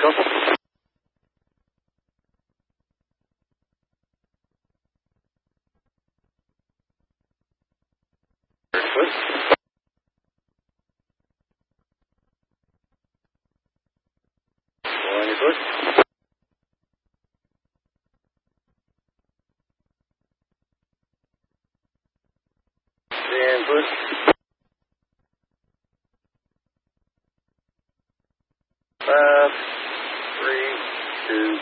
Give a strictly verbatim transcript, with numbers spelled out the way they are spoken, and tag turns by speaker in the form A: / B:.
A: Shuffle. Twist. One twist. And twist. Five, three, two,